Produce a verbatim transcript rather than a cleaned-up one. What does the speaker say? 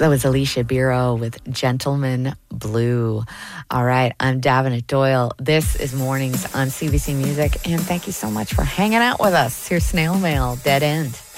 That was Alicia Biro with Gentleman Blue. All right, I'm Davenant Doyle. This is Mornings on C B C Music, and thank you so much for hanging out with us. Here's Snail Mail, Dead End.